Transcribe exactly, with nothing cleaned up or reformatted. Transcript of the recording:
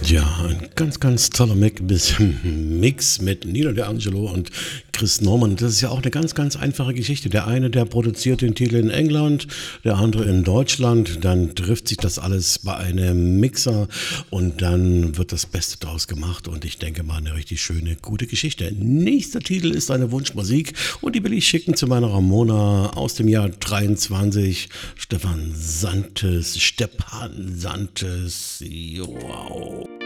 Ja, ein ganz, ganz toller Mix Mix mit Nino De Angelo und Chris Norman. Das ist ja auch eine ganz, ganz einfache Geschichte. Der eine, der produziert den Titel in England, der andere in Deutschland. Dann trifft sich das alles bei einem Mixer und dann wird das Beste draus gemacht. Und ich denke mal, eine richtig schöne, gute Geschichte. Nächster Titel ist eine Wunschmusik und die will ich schicken zu meiner Ramona aus dem Jahr dreiundzwanzig. Stefan Santes, Stepan Santes. Wow.